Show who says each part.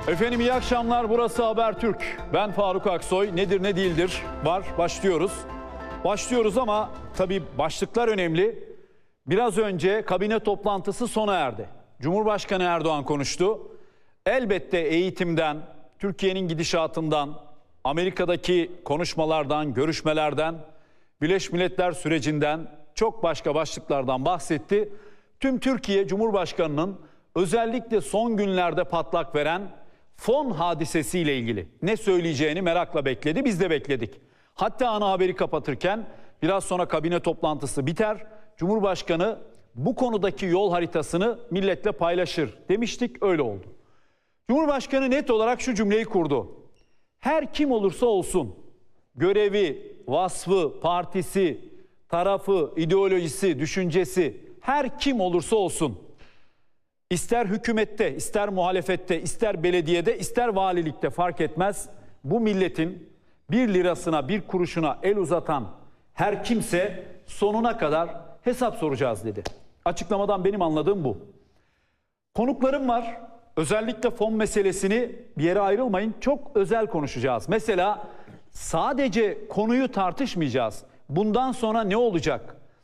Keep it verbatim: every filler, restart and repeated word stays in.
Speaker 1: Efendim iyi akşamlar. Burası Habertürk. Ben Faruk Aksoy. Nedir ne değildir var. Başlıyoruz. Başlıyoruz ama tabii başlıklar önemli. Biraz önce kabine toplantısı sona erdi. Cumhurbaşkanı Erdoğan konuştu. Elbette eğitimden, Türkiye'nin gidişatından, Amerika'daki konuşmalardan, görüşmelerden, Birleşmiş Milletler sürecinden, çok başka başlıklardan bahsetti. Tüm Türkiye Cumhurbaşkanı'nın özellikle son günlerde patlak veren fon hadisesiyle ilgili ne söyleyeceğini merakla bekledi. Biz de bekledik. Hatta ana haberi kapatırken biraz sonra kabine toplantısı biter. Cumhurbaşkanı bu konudaki yol haritasını milletle paylaşır demiştik, öyle oldu. Cumhurbaşkanı net olarak şu cümleyi kurdu. Her kim olursa olsun görevi, vasfı, partisi, tarafı, ideolojisi, düşüncesi her kim olursa olsun, İster hükümette, ister muhalefette, ister belediyede, ister valilikte fark etmez. Bu milletin bir lirasına, bir kuruşuna el uzatan her kimse sonuna kadar hesap soracağız dedi. Açıklamadan benim anladığım bu. Konuklarım var. Özellikle fon meselesini, bir yere ayrılmayın, çok özel konuşacağız. Mesela sadece konuyu tartışmayacağız. Bundan sonra ne olacak?